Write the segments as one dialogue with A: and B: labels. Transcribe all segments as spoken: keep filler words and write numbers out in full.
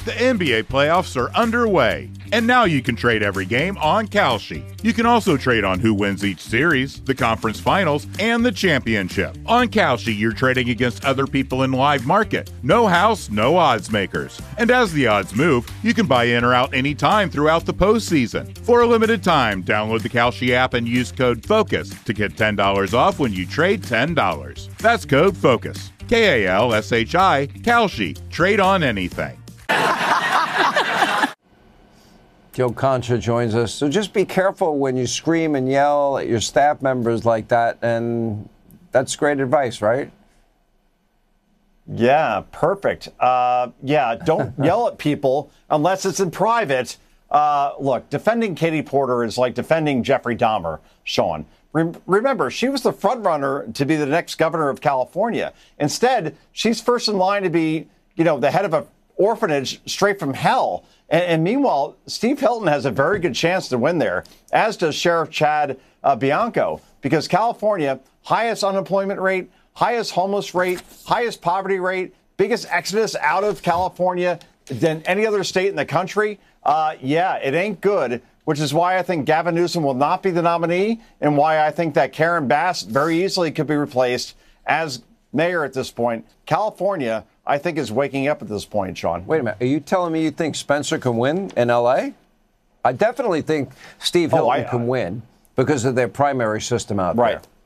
A: The N B A playoffs are underway, and now you can trade every game on Kalshi. You can also trade on who wins each series, the conference finals, and the championship. On Kalshi, you're trading against other people in live market. No house, no odds makers. And as the odds move, you can buy in or out anytime throughout the postseason. For a limited time, download the Kalshi app and use code FOCUS to get ten dollars off when you trade ten dollars. That's code FOCUS. K A L S H I, Kalshi. Trade on anything.
B: Joe Concha joins us. So just be careful when you scream and yell at your staff members like that. And that's great advice, right?
C: Yeah, perfect. Uh, yeah, don't yell at people unless it's in private. Uh, look, defending Katie Porter is like defending Jeffrey Dahmer, Sean. Re- remember, she was the front runner to be the next governor of California. Instead, she's first in line to be, you know, the head of an orphanage straight from hell. And, and meanwhile, Steve Hilton has a very good chance to win there, as does Sheriff Chad uh, Bianco, because California, highest unemployment rate, highest homeless rate, highest poverty rate, biggest exodus out of California than any other state in the country. Uh, yeah, it ain't good, which is why I think Gavin Newsom will not be the nominee and why I think that Karen Bass very easily could be replaced as mayor at this point. California, I think, is waking up at this point, Sean.
B: Wait a minute. Are you telling me you think Spencer can win in L A? I definitely think Steve Hilton oh, I, can win because of their primary system out
C: right.
B: there.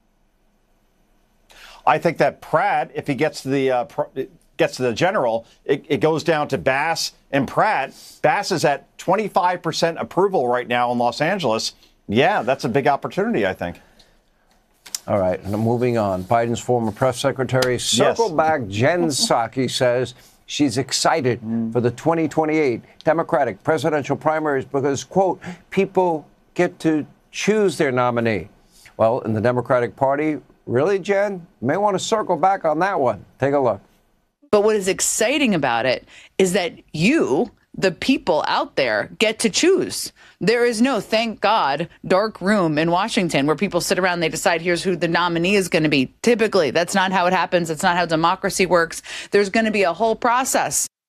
C: I think that Pratt, if he gets to the uh, pr- gets to the general, it, it goes down to Bass and Pratt. Bass is at twenty-five percent approval right now in Los Angeles. Yeah, that's a big opportunity, I think.
B: All right, and moving on. Biden's former press secretary, circle
C: yes.
B: back, Jen Psaki says she's excited mm. for the twenty twenty-eight Democratic presidential primaries because, quote, people get to choose their nominee. Well, in the Democratic Party, really, Jen? You may want to circle back on that one. Take a look.
D: But what is exciting about it is that you, the people out there, get to choose. There is no, thank God, dark room in Washington where people sit around and they decide here's who the nominee is going to be. Typically, that's not how it happens. It's not how democracy works. There's going to be a whole process.